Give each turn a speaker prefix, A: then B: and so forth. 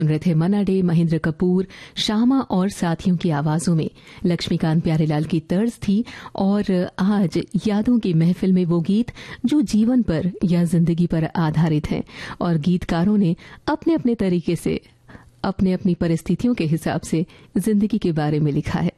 A: सुन रहे थे मन्ना डे, महेंद्र कपूर, श्यामा और साथियों की आवाजों में लक्ष्मीकांत प्यारेलाल की तर्ज थी। और आज यादों की महफिल में वो गीत जो जीवन पर या जिंदगी पर आधारित हैं और गीतकारों ने अपने अपने तरीके से अपने अपनी परिस्थितियों के हिसाब से जिंदगी के बारे में लिखा है।